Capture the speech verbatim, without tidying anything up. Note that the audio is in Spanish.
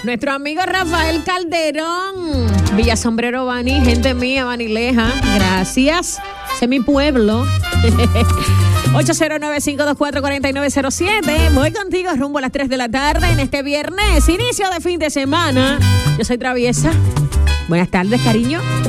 Nuestro amigo Rafael Calderón, Villa Sombrero Bani, gente mía, Banileja, gracias. Ese es mi pueblo. ocho cero nueve, cinco dos cuatro, cuatro nueve cero siete. Voy contigo rumbo a las tres de la tarde en este viernes, inicio de fin de semana. Yo soy Traviesa. Buenas tardes, cariño.